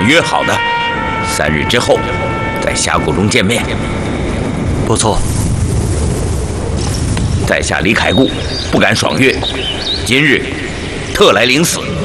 们约好的3日之后在峡谷中见面。 不错。 在下李凯固不敢爽约，今日特来领死。